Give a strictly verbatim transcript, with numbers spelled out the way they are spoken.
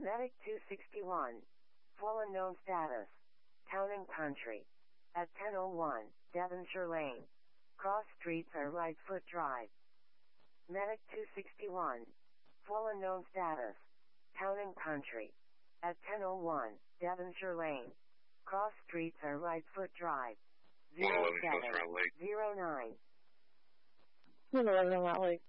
Medic two sixty-one. Fallen known status. Town and country. At ten oh one, Devonshire Lane. Cross streets are right foot drive. Medic two sixty-one. Fallen known status. Town and country. At ten oh one, Devonshire Lane. Cross streets are right foot drive. zero seven zero nine. one eleven Lake.